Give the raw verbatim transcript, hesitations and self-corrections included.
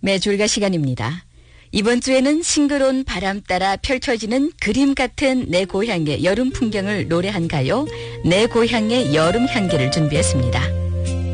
매줄가 시간입니다. 이번 주에는 싱그러운 바람 따라 펼쳐지는 그림 같은 내 고향의 여름 풍경을 노래한 가요, 내 고향의 여름 향기를 준비했습니다.